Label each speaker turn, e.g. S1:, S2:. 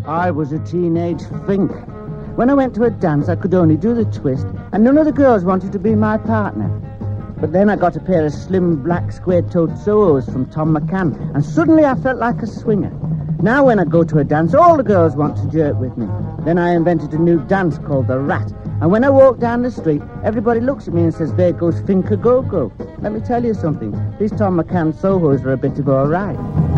S1: I was a teenage fink. When I went to a dance, I could only do the twist, and none of the girls wanted to be my partner. But then I got a pair of slim, black, square-toed Sohos from Tom McCann, and suddenly I felt like a swinger. Now when I go to a dance, all the girls want to jerk with me. Then I invented a new dance called the Rat, and when I walk down the street, everybody looks at me and says, there goes Finka Go-Go. Let me tell you something, these Tom McCann Sohos are a bit of all right.